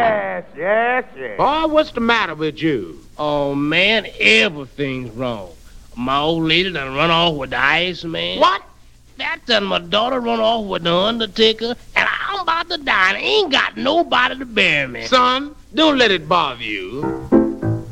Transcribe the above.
Yes. Boy, what's the matter with you? Oh, man, everything's wrong. My old lady done run off with the Iceman. What? That done my daughter run off with the Undertaker, and I'm about to die and ain't got nobody to bury me. Son, don't let it bother you.